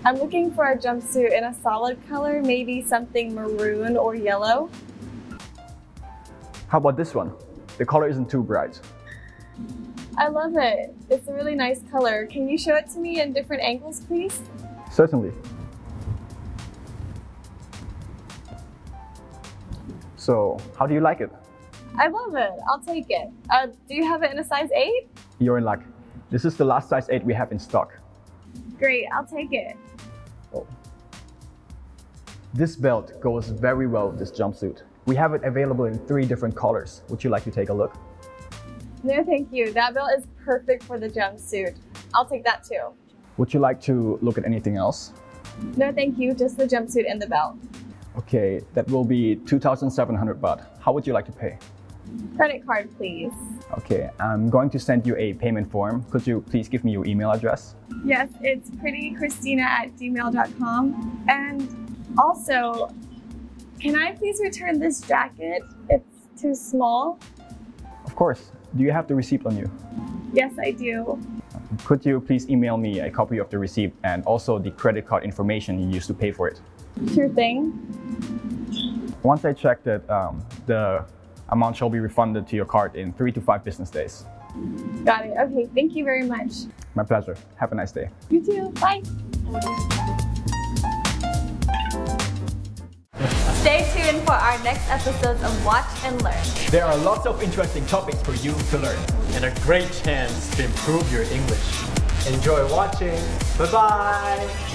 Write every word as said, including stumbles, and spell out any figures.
I'm looking for a jumpsuit in a solid color, maybe something maroon or yellow. How about this one? The color isn't too bright. I love it. It's a really nice color. Can you show it to me in different angles, please? Certainly. So, how do you like it? I love it. I'll take it. Uh, do you have it in a size eight? You're in luck. This is the last size eight we have in stock. Great, I'll take it. Oh. This belt goes very well with this jumpsuit. We have it available in three different colors. Would you like to take a look? No, thank you. That belt is perfect for the jumpsuit. I'll take that too. Would you like to look at anything else? No, thank you. Just the jumpsuit and the belt. Okay, that will be two thousand seven hundred baht. How would you like to pay? Credit card, please. Okay, I'm going to send you a payment form. Could you please give me your email address? Yes, it's prettychristina at gmail dot com. And also, can I please return this jacket? It's too small. Of course. Do you have the receipt on you? Yes, I do. Could you please email me a copy of the receipt and also the credit card information you used to pay for it? Sure thing. Once I check that, um, the amount shall be refunded to your card in three to five business days. Got it. Okay, thank you very much. My pleasure. Have a nice day. You too. Bye. Stay tuned for our next episodes of Watch and Learn. There are lots of interesting topics for you to learn. And a great chance to improve your English. Enjoy watching. Bye-bye.